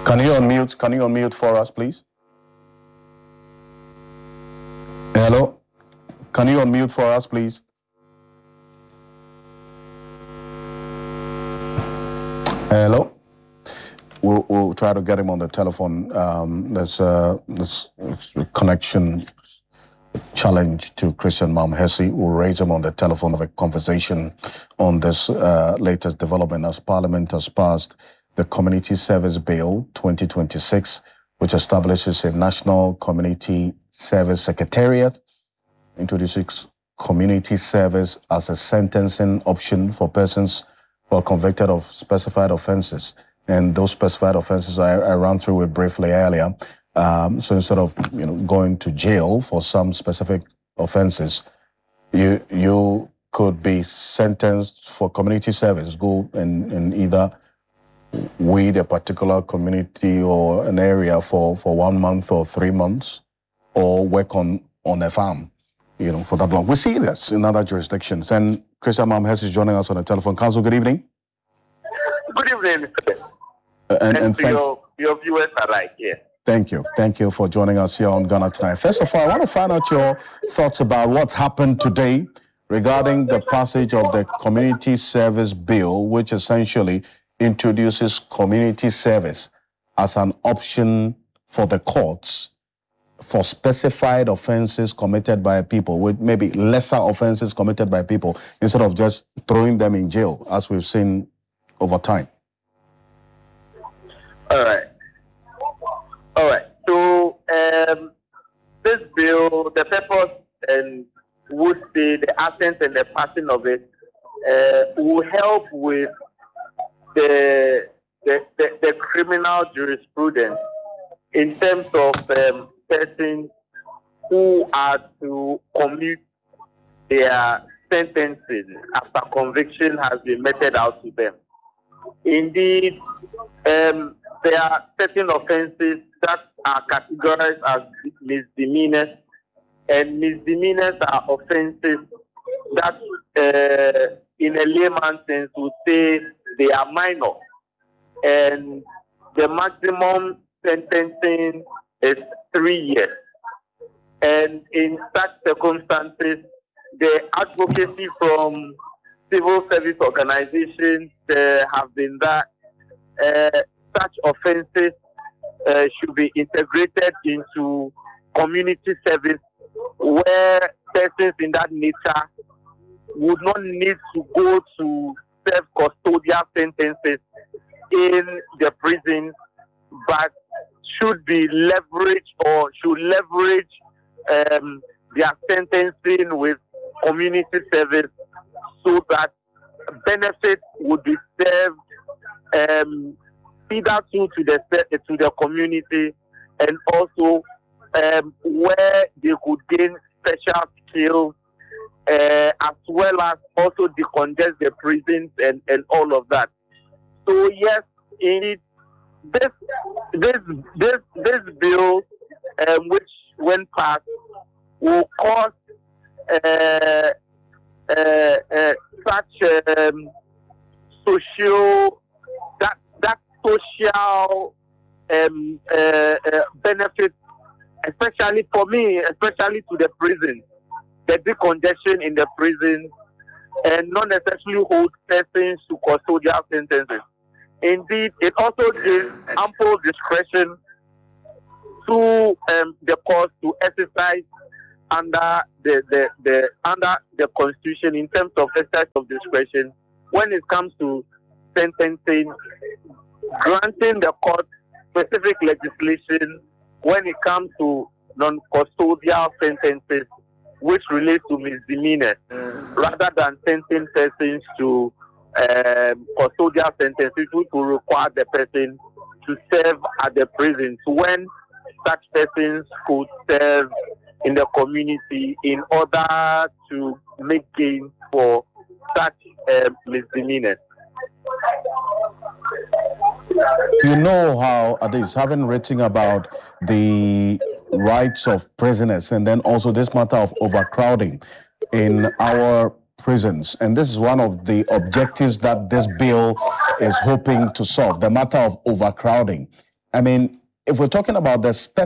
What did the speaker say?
Can you unmute? Can you unmute for us, please? Hello? Can you unmute for us, please? Hello? We'll try to get him on the telephone. There's this connection challenge to Christian Mamhesi. We'll raise him on the telephone of a conversation on this latest development as Parliament has passed the Community Service Bill 2026, which establishes a National Community Service Secretariat, introduces community service as a sentencing option for persons who are convicted of specified offenses. And those specified offenses I ran through it briefly earlier. So instead of going to jail for some specific offenses, you could be sentenced for community service, go and either weed a particular community or an area for 1 month or 3 months, or work on a farm, for that long. We see this in other jurisdictions. And Christian Mamhesi is joining us on the telephone. Council, good evening. Good evening, Mr. And your viewers are right here. Thank you. Thank you for joining us here on Ghana Tonight. First of all, I want to find out your thoughts about what's happened today regarding the passage of the Community Service Bill, which essentially introduces community service as an option for the courts for specified offenses committed by people, with maybe lesser offenses committed by people, instead of just throwing them in jail, as we've seen over time. All right. So this bill, the purpose and would say the essence and the passing of it will help with the criminal jurisprudence in terms of persons who are to commute their sentences after conviction has been meted out to them. Indeed, there are certain offenses that are categorized as misdemeanors, and misdemeanors are offenses that, in a layman's sense, would say they are minor, and the maximum sentencing is 3 years. And in such circumstances, the advocacy from civil service organizations have been that such offenses should be integrated into community service, where persons in that nature would not need to go to serve custodial sentences in the prison, but should leverage their sentencing with community service, so that benefits would be served either to the community, and also where they could gain special skills, as well as also decongest the prisons and all of that. So yes, indeed, this bill, which when passed, will cause such social benefits, especially for me, especially to the prison, the decongestion in the prison, and not necessarily hold persons to custodial sentences. Indeed, it also gives ample discretion to the courts to exercise under the Constitution in terms of exercise of discretion when it comes to sentencing, granting the court specific legislation when it comes to non-custodial sentences, which relate to misdemeanors, rather than sentencing persons to custodial sentences, which will require the person to serve at the prison, when such persons could serve in the community in order to make gains for such misdemeanors. You know how it is, having written about the rights of prisoners and then also this matter of overcrowding in our prisons. And this is one of the objectives that this bill is hoping to solve, the matter of overcrowding. I mean, if we're talking about the